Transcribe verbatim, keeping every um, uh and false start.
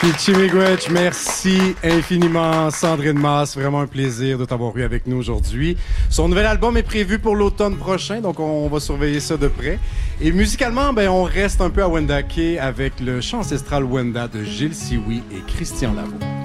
Pichi-Miigwech, merci infiniment. Sandrine Masse, vraiment un plaisir de t'avoir eu avec nous aujourd'hui. Son nouvel album est prévu pour l'automne prochain, donc on va surveiller ça de près. Et musicalement, ben, on reste un peu à Wendake avec le chant ancestral Wenda de Gilles Sioui et Christian Lavo.